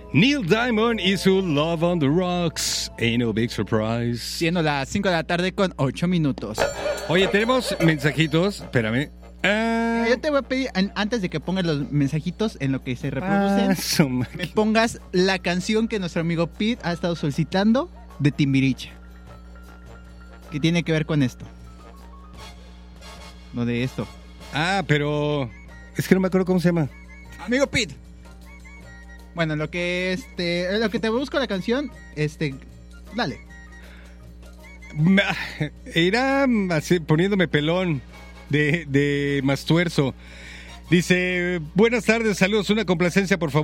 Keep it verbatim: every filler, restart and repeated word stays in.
Neil Diamond y su Love on the Rocks. Ain't no big surprise. Siendo las cinco de la tarde con ocho minutos. Oye, tenemos mensajitos. Espérame. Ah, Yo te voy a pedir, an- antes de que pongas los mensajitos en lo que se reproducen, ah, su ma- me pongas la canción que nuestro amigo Pete ha estado solicitando de Timbiriche. Que tiene que ver con esto. Lo de esto. Ah, pero es que no me acuerdo cómo se llama. Amigo Pete. Bueno, lo que este, lo que te busco la canción, este, dale. Ma- Irá así, poniéndome pelón de, de Mastuerzo. Dice, buenas tardes, saludos, una complacencia por favor.